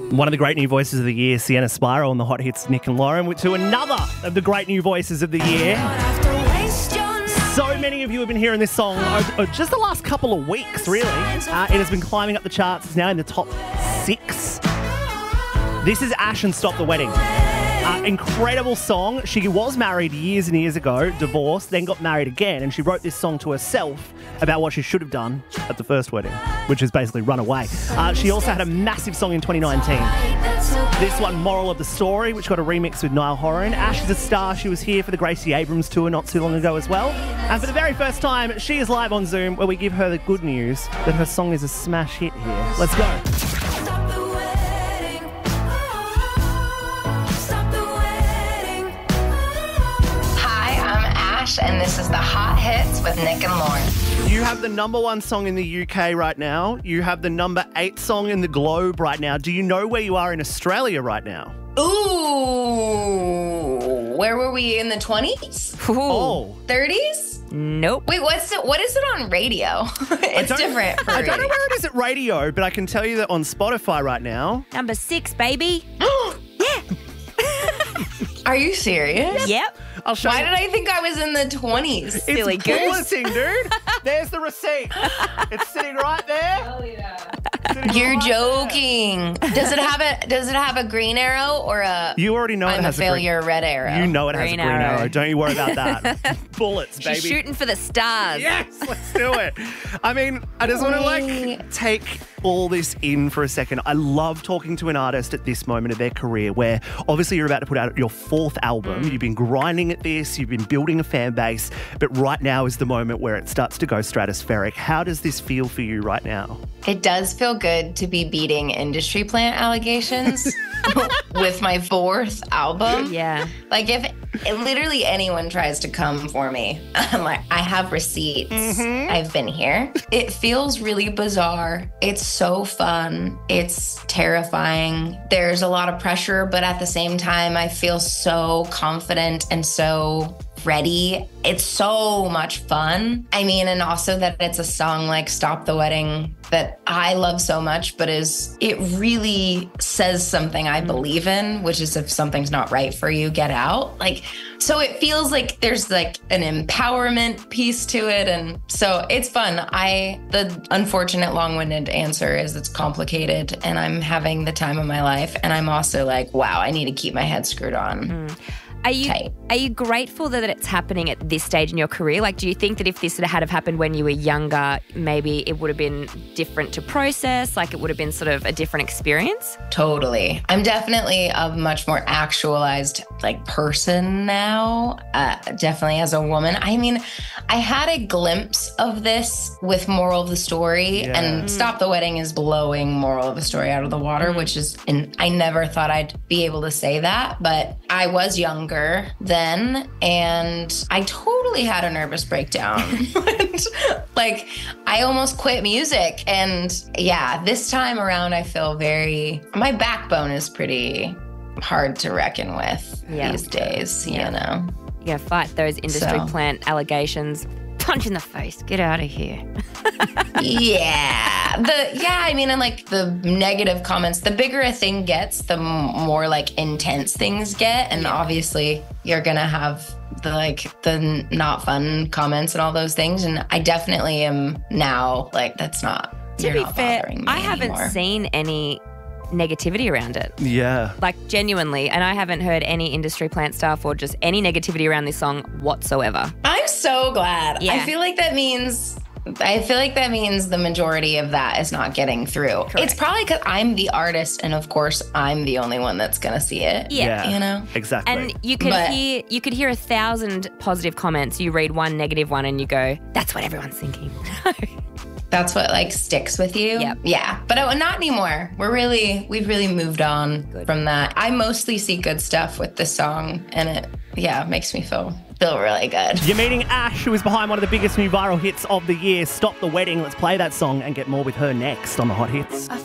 One of the great new voices of the year, Sienna Spiral, on the Hot Hits, Nick and Lauren, to another of the great new voices of the year. So many of you have been hearing this song over just the last couple of weeks, really. It has been climbing up the charts. It's now in the top 6. This is Ash and Stop the Wedding. Incredible song. She was married years and years ago, divorced, then got married again, and she wrote this song to herself about what she should have done at the first wedding, which is basically run away. She also had a massive song in 2019. This one, Moral of the Story, which got a remix with Niall Horan. Ash is a star. She was here for the Gracie Abrams tour not too long ago as well. And for the very first time, she is live on Zoom, where we give her the good news that her song is a smash hit here. Let's go. And this is the Hot Hits with Nick and Lauren. You have the number 1 song in the UK right now. You have the number 8 song in the globe right now. Do you know where you are in Australia right now? Ooh, where were we in the 20s? Oh. 30s? Nope. Wait, what is it on radio? It's different for I don't know where it is at radio, but I can tell you that on Spotify right now. Number 6, baby. Yeah. Are you serious? Yep. I'll show Why you. did I think I was in the 20s? It's Silly goose. bulleting, dude. There's the receipt. It's sitting right there. Oh, yeah. Sitting You're right joking. Does it have a green arrow or a You already know it I'm a has failure red arrow? You know it has a Green green arrow. arrow. Don't you worry about that. Bullets, baby. She's shooting for the stars. Yes, let's do it. I mean, I just want to take all this in for a second. I love talking to an artist at this moment of their career where obviously you're about to put out your 4th album. You've been grinding at this. You've been building a fan base. But right now is the moment where it starts to go stratospheric. How does this feel for you right now? It does feel good to be beating industry plant allegations with my 4th album. Yeah. Like if literally anyone tries to come for me, I'm like, I have receipts. I've been here. It feels really bizarre. It's so fun. It's terrifying. There's a lot of pressure, but at the same time, I feel so confident and so ready. It's so much fun. I mean, and also that it's a song like Stop the Wedding that I love so much, but it really says something I believe in, which is if something's not right for you, get out. Like, so it feels like there's like an empowerment piece to it. And so it's fun. The unfortunate long-winded answer is it's complicated and I'm having the time of my life. And I'm also like, wow, I need to keep my head screwed on. Are you grateful that it's happening at this stage in your career? Like, do you think that if this had happened when you were younger, maybe it would have been different to process? Like, it would have been sort of a different experience? Totally. I'm definitely a much more actualized person now, definitely as a woman. I mean, I had a glimpse of this with Moral of the Story, and Stop the Wedding is blowing Moral of the Story out of the water, and I never thought I'd be able to say that, but I was younger then, and I totally had a nervous breakdown. I almost quit music, and this time around I feel my backbone is pretty hard to reckon with these days, you know. Yeah, fight those industry plant allegations. Punch in the face. Get out of here. The negative comments, the bigger a thing gets, the more intense things get. And obviously you're going to have the not fun comments and all those things. And I definitely am now that's not, to be fair, I haven't haven't seen any negativity around it. Yeah. Genuinely. And I haven't heard any industry plant stuff or just any negativity around this song whatsoever. I'm so glad. Yeah. I feel like that means the majority of that is not getting through. Correct. It's probably because I'm the artist, and of course I'm the only one that's gonna see it. Yeah. You know? Exactly. And you could hear 1,000 positive comments. You read one negative one and you go, that's what everyone's thinking. That's what sticks with you. Yep. Yeah. But not anymore. We've really moved on from that. I mostly see good stuff with this song, and it makes me feel really good. You're meeting Ash, who is behind one of the biggest new viral hits of the year, Stop the Wedding. Let's play that song and get more with her next on the Hot Hits.